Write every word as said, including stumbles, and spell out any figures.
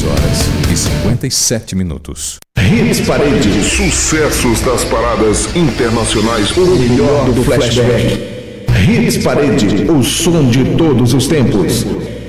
dezesseis horas e cinquenta e sete minutos. Hits Parade. Sucessos das paradas internacionais. O melhor do flashback. Hits Parade. O som de todos os tempos.